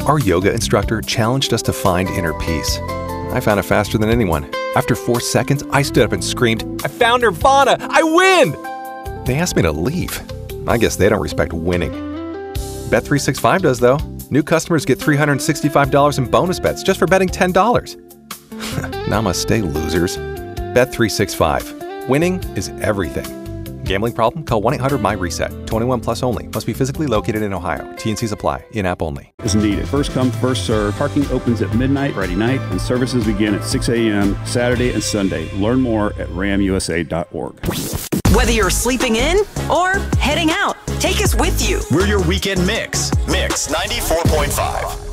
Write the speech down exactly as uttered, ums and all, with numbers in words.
Our yoga instructor challenged us to find inner peace. I found it faster than anyone. After four seconds, I stood up and screamed, "I found Nirvana! I win!" They asked me to leave. I guess they don't respect winning. Bet three sixty-five does, though. New customers get three hundred sixty-five dollars in bonus bets just for betting ten dollars. Namaste, losers. Bet three sixty-five. Winning is everything. Gambling problem? Call one eight hundred M Y reset. twenty-one plus only. Must be physically located in Ohio. T N Cs apply. In-app only. Is needed. First come, first serve. Parking opens at midnight Friday night, and services begin at six a.m. Saturday and Sunday. Learn more at ram u s a dot org. Whether you're sleeping in or heading out, take us with you. We're your weekend mix. Mix ninety-four point five.